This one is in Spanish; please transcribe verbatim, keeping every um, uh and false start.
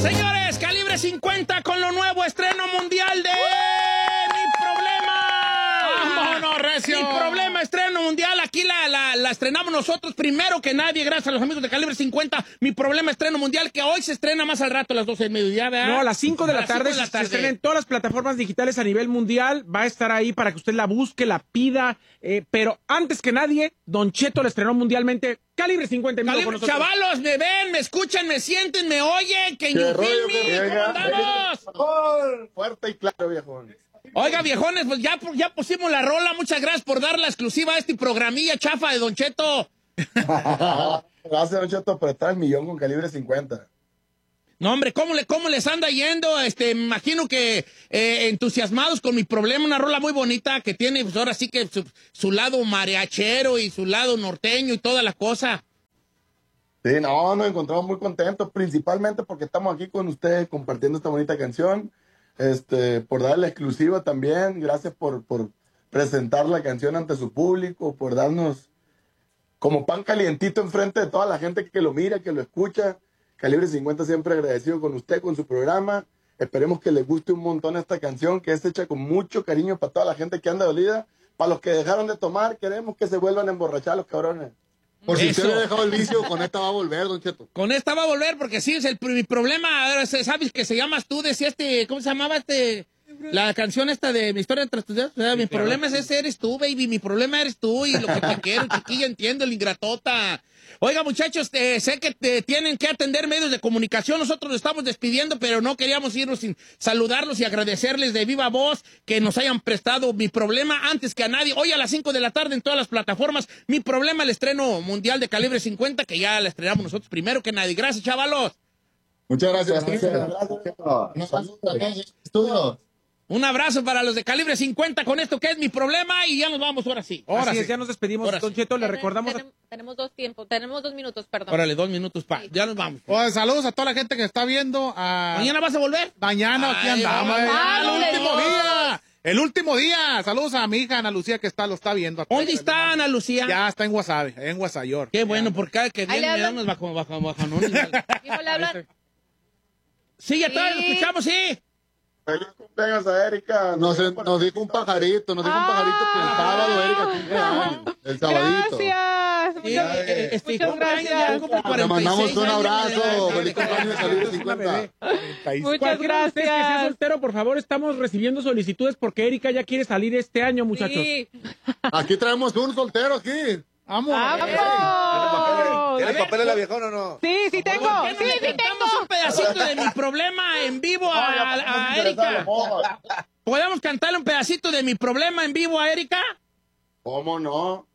Señores, Calibre cincuenta con lo nuevo estreno mundial de Mi Problema. ¡Vámonos, recio! Mi Problema, estreno mundial. Aquí la, la, la estrenamos nosotros primero que nadie, gracias a los amigos de Calibre cincuenta. Mi Problema, estreno mundial, que hoy se estrena más al rato a las doce del mediodía, ¿verdad? No, a las cinco de la tarde se se estrena en todas las plataformas digitales a nivel mundial. Va a estar ahí para que usted la busque, la pida. Eh, pero antes que nadie, Don Cheto la estrenó mundialmente. Calibre cincuenta en vivo con nosotros. Chavalos, me ven, me escuchan, me sienten, me oyen. Que you feel me, ¿cómo andamos? Fuerte y claro, viejón. Oiga, viejones, pues ya, ya pusimos la rola. Muchas gracias por dar la exclusiva a este programilla chafa de Don Cheto. Gracias, Don Cheto, por estar el millón con Calibre cincuenta. No, hombre, ¿cómo, le, cómo les anda yendo? Este, me imagino que eh, entusiasmados con Mi Problema, una rola muy bonita que tiene, pues ahora sí que su, su lado mariachero y su lado norteño y toda la cosa. Sí, no, nos encontramos muy contentos, principalmente porque estamos aquí con ustedes compartiendo esta bonita canción, este, por darle la exclusiva también, gracias por, por presentar la canción ante su público, por darnos como pan calientito enfrente de toda la gente que lo mira, que lo escucha. Calibre cincuenta siempre agradecido con usted, con su programa. Esperemos que les guste un montón esta canción, que es hecha con mucho cariño para toda la gente que anda dolida. Para los que dejaron de tomar, queremos que se vuelvan a emborrachar los cabrones. Por si Eso. usted había dejado el vicio, con esta va a volver, Don Cheto. Con esta va a volver, porque sí, es el mi problema. Ahora, ¿sabes que se llamas tú? Decía este, ¿cómo se llamaba este? La canción esta de Mi Historia tras tus dedos. O sea, mi problema es ese, eres tú, baby. Mi problema eres tú y lo que te quiero, chiquilla, entiendo, el ingratota. Oiga, muchachos, eh, sé que te tienen que atender medios de comunicación. Nosotros nos estamos despidiendo, pero no queríamos irnos sin saludarlos y agradecerles de viva voz que nos hayan prestado Mi Problema antes que a nadie. Hoy a las cinco de la tarde en todas las plataformas. Mi Problema, el estreno mundial de Calibre cincuenta, que ya la estrenamos nosotros primero que nadie. Gracias, chavalos. Muchas gracias. Estudio. Un abrazo para los de Calibre cincuenta con esto que es Mi Problema y ya nos vamos ahora sí. Ahora Así sí, es, ya nos despedimos, Ahora Don sí. Cheto. Le Ten- recordamos. tenem- tenemos dos tiempos, tenemos dos minutos, perdón. Órale, dos minutos pa. Ya nos vamos. Pues saludos a toda la gente que está viendo. A... ¿Mañana vas a volver? Mañana aquí Ay, andamos. ay, eh, ay, el ay, último ay. día. El último día. Saludos a mi hija Ana Lucía que está, lo está viendo. ¿Dónde está Ana Lucía? Ya está en Guasave, en Guasayor. Qué bueno, por cada que Ahí viene le me da hablan. unos bajo, bajo, bajonones. ¿Cómo le hablan? Sí, ya está, lo Sí. escuchamos, sí. Feliz cumpleaños a Erika. Nos, nos dijo un pajarito, nos dijo un pajarito que el sábado, Erika, cumpleaños, el sabadito. Gracias. Sí, Muchas, eh, este, muchas cumpleaños, gracias. ya cumple Le cuarenta y mandamos seis un años, abrazo. ya, Feliz ya, cumpleaños de ya, Calibre ya, cincuenta. Muchas Cualquiera de ustedes que sea gracias. soltero, por favor, estamos recibiendo solicitudes porque Erika ya quiere salir este año, muchachos. Sí. Aquí traemos un soltero aquí. Vamos. ¡Vamos! ¿Tiene papel en la viejona o no? Sí, sí tengo. ¿Por qué no Sí, le sí cantamos tengo. un pedacito de Mi Problema en vivo a, a- a Erika? ¿Podemos cantarle un pedacito de Mi Problema en vivo a Erika? ¿Cómo no?